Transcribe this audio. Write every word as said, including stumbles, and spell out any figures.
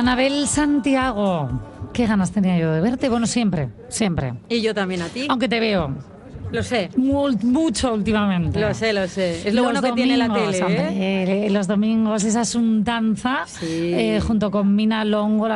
Anabel Santiago, qué ganas tenía yo de verte. Bueno, siempre, siempre. Y yo también a ti. Aunque te veo. Lo sé. Mu- mucho últimamente. Lo sé, lo sé. Es lo Los bueno que tiene la domingos, tele, ¿eh? hombre, los domingos, esa asuntanza, Sí. eh, junto con Mina Longo,